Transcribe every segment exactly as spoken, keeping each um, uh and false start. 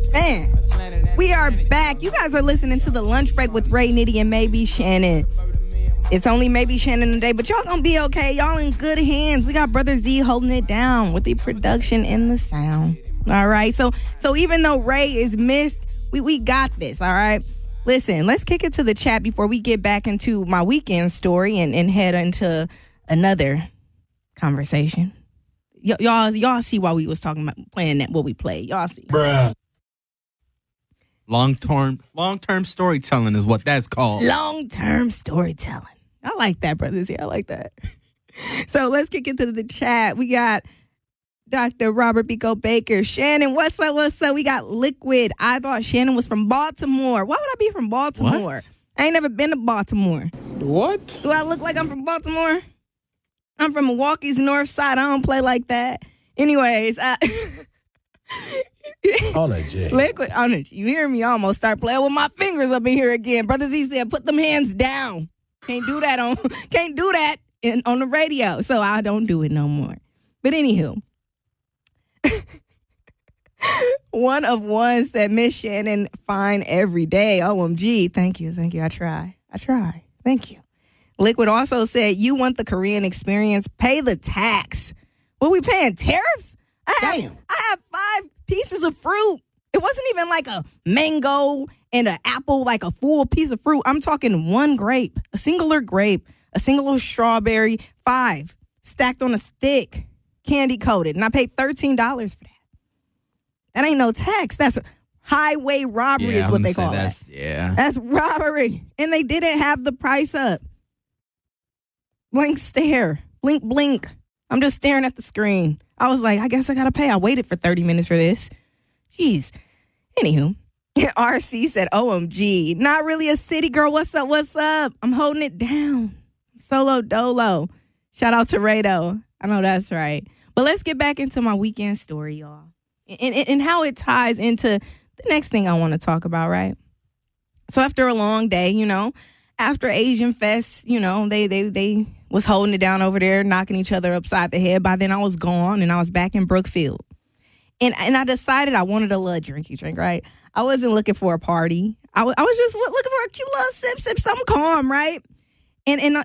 Man, we are back. You guys are listening to the Lunch Break with Ray, Nitty, and maybe Shannon. It's only maybe Shannon today, but y'all gonna be okay. Y'all in good hands. We got Brother Z holding it down with the production and the sound. All right. So so even though Ray is missed, we, we got this. All right. Listen, let's kick it to the chat before we get back into my weekend story and, and head into another conversation. Y- y'all y'all see why we was talking about playing that what we played. Y'all see. Bruh. Long-term, long-term storytelling is what that's called. Long-term storytelling. I like that, brothers. Yeah, I like that. So let's kick into the chat. We got Doctor Robert Bico Baker. Shannon, what's up? What's up? We got Liquid. I thought Shannon was from Baltimore. Why would I be from Baltimore? What? I ain't never been to Baltimore. What? Do I look like I'm from Baltimore? I'm from Milwaukee's North Side. I don't play like that. Anyways, I... On a J. Liquid on it. You hear me? I almost start playing with my fingers up in here again. Brother Z said, put them hands down. Can't do that on can't do that in, on the radio. So I don't do it no more. But anywho. One of one said, Miss Shannon, fine every day. O M G. Thank you. Thank you. I try. I try. Thank you. Liquid also said, you want the Korean experience, pay the tax. What, we paying tariffs? I have, Damn. I have five pieces of fruit. It wasn't even like a mango and an apple, like a full piece of fruit. I'm talking one grape, a singular grape, a singular strawberry, five stacked on a stick, candy coated. And I paid thirteen dollars for that. That ain't no tax. That's highway robbery Yeah, is I'm what gonna they say call that. that's, Yeah. That's robbery. And they didn't have the price up. Blink stare. Blink, blink. I'm just staring at the screen. I was like, I guess I got to pay. I waited for thirty minutes for this. Jeez. Anywho, R C said, O M G. Not really a city girl. What's up? What's up? I'm holding it down. Solo dolo. Shout out to Rado. I know that's right. But let's get back into my weekend story, y'all. And, and, and how it ties into the next thing I want to talk about, right? So after a long day, you know, after Asian Fest, you know, they they they was holding it down over there, knocking each other upside the head. By then I was gone and I was back in Brookfield. And and I decided I wanted a little drinky drink, right? I wasn't looking for a party. I, w- I was just looking for a cute little sip, sip, something calm, right? And and uh,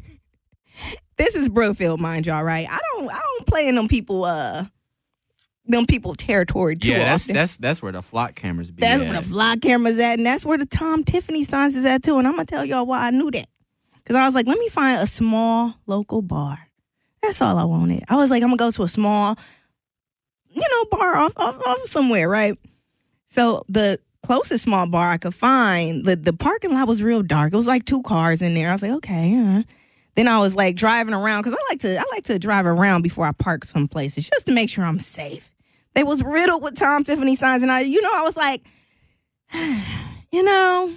this is Brookfield, mind y'all, right? I don't I don't play in them people uh them people territory too Yeah, that's often. that's that's where the flock cameras be. That's at. where the vlog camera's at, and that's where the Tom Tiffany signs is at, too. And I'm going to tell y'all why I knew that. Because I was like, let me find a small local bar. That's all I wanted. I was like, I'm going to go to a small, you know, bar off, off, off somewhere, right? So the closest small bar I could find, the, the parking lot was real dark. It was like two cars in there. I was like, okay. Uh. Then I was like driving around, because I like to I like to drive around before I park some places, just to make sure I'm safe. They was riddled with Tom Tiffany signs, and I, you know, I was like, you know,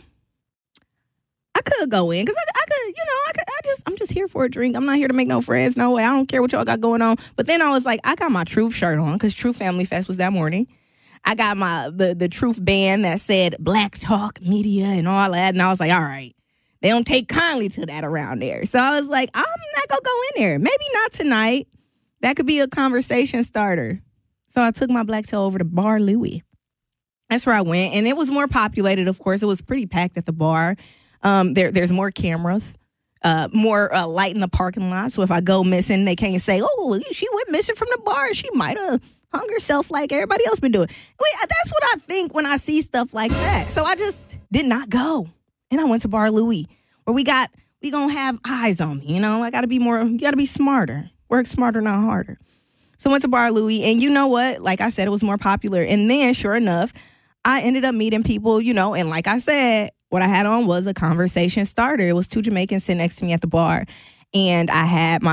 I could go in because I, I could, you know, I could, I just, I'm just here for a drink. I'm not here to make no friends. No way. I don't care what y'all got going on. But then I was like, I got my Truth shirt on because Truth Family Fest was that morning. I got my the the Truth band that said Black Talk Media and all that, and I was like, all right, they don't take kindly to that around there. So I was like, I'm not gonna go in there. Maybe not tonight. That could be a conversation starter. So I took my black tail over to Bar Louie. That's where I went. And it was more populated, of course. It was pretty packed at the bar. Um, there, there's more cameras, uh, more uh, light in the parking lot. So if I go missing, they can't say, oh, she went missing from the bar. She might have hung herself like everybody else been doing. Wait, that's what I think when I see stuff like that. So I just did not go. And I went to Bar Louie, where we got, we gonna have eyes on me. You know, I got to be more, you got to be smarter. Work smarter, not harder. So I went to Bar Louie, and you know what? Like I said, it was more popular. And then, sure enough, I ended up meeting people, you know, and like I said, what I had on was a conversation starter. It was two Jamaicans sitting next to me at the bar, and I had my